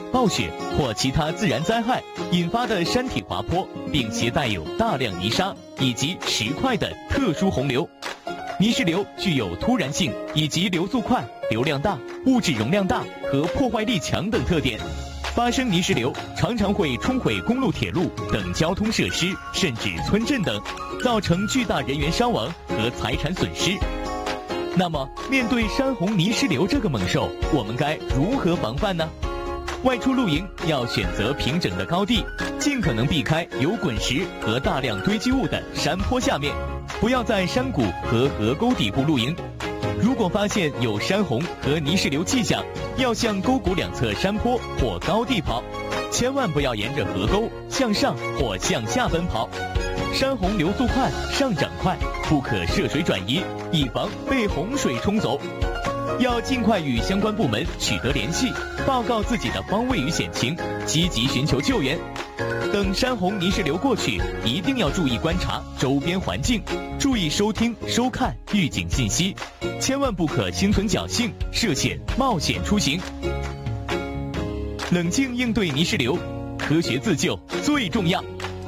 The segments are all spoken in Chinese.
暴雪或其他自然灾害引发的山体滑坡，并携带有大量泥沙以及石块的特殊洪流。泥石流具有突然性以及流速快、流量大、物质容量大和破坏力强等特点。发生泥石流常常会冲毁公路、铁路等交通设施，甚至村镇等，造成巨大人员伤亡和财产损失。那么，面对山洪泥石流这个猛兽，我们该如何防范呢？外出露营要选择平整的高地，尽可能避开有滚石和大量堆积物的山坡下面，不要在山谷和河沟底部露营。如果发现有山洪和泥石流迹象，要向沟谷两侧山坡或高地跑，千万不要沿着河沟向上或向下奔跑。山洪流速快，上涨快，不可涉水转移，以防被洪水冲走。要尽快与相关部门取得联系，报告自己的方位与险情，积极寻求救援。等山洪泥石流过去，一定要注意观察周边环境，注意收听、收看预警信息，千万不可心存侥幸，涉险冒险出行。冷静应对泥石流，科学自救最重要。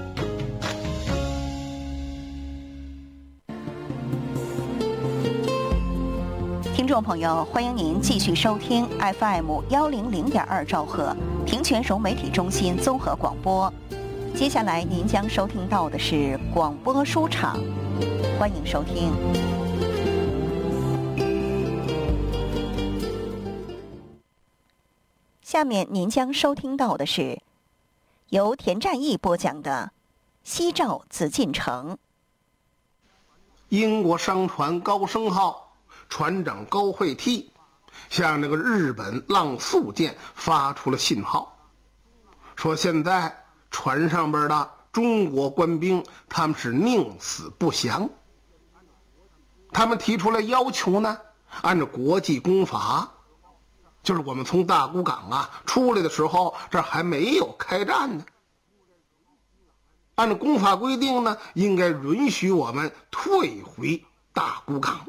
听众朋友，欢迎您继续收听 FM100.2兆赫平泉省媒体中心综合广播。接下来您将收听到的是广播书场，欢迎收听。下面您将收听到的是由田占义播讲的《西照紫禁城》。 英国商船高升号船长高惠梯向那个日本浪速舰发出了信号，说现在船上边的中国官兵他们是宁死不降。他们提出来要求呢，按照国际公法，就是我们从大沽港出来的时候，这还没有开战呢，按照公法规定呢，应该允许我们退回大沽港。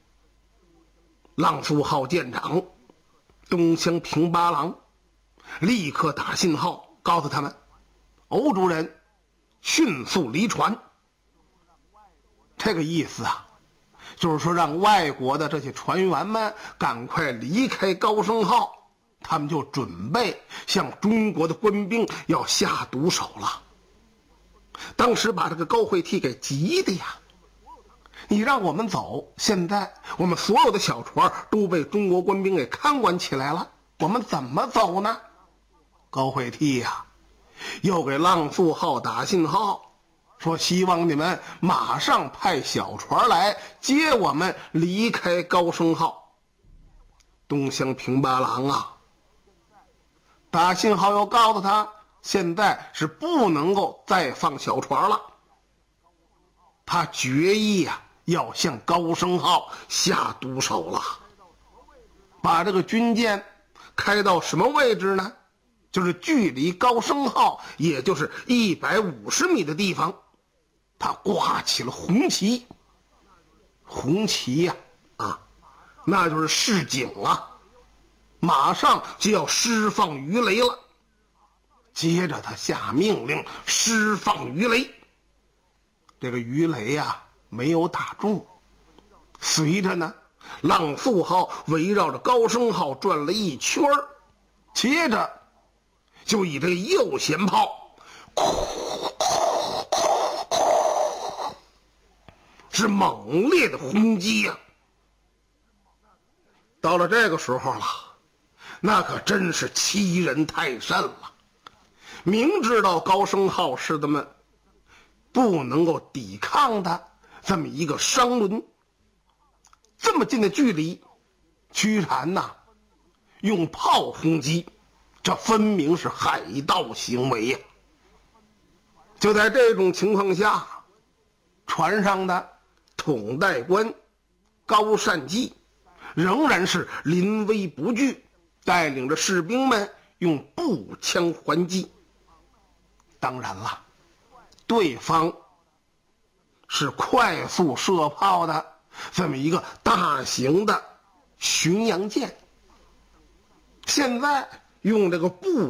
浪速号舰长东乡平八郎立刻打信号告诉他们，欧洲人迅速离船。这个意思就是说让外国的这些船员们赶快离开高升号，他们就准备向中国的官兵要下毒手了。当时把这个高惠梯给急的呀，你让我们走，现在我们所有的小船都被中国官兵给看管起来了，我们怎么走呢？高惠梯又给浪速号打信号，说希望你们马上派小船来接我们离开高升号。东乡平八郎打信号又告诉他，现在是不能够再放小船了，他决意要向高升号下毒手了。把这个军舰开到什么位置呢？就是距离高升号也就是150米的地方，他挂起了红旗。红旗那就是示警马上就要释放鱼雷了。接着他下命令释放鱼雷，这个鱼雷没有打中。随着呢，浪速号围绕着高升号转了一圈，接着就以这个右舷炮是猛烈的轰击到了这个时候了，那可真是欺人太甚了。明知道高升号是他们不能够抵抗的这么一个商轮，这么近的距离居然用炮轰击，这分明是海盗行为就在这种情况下，船上的统带官高善济仍然是临危不惧，带领着士兵们用步枪还击。当然了，对方是快速射炮的这么一个大型的巡洋舰，现在用这个步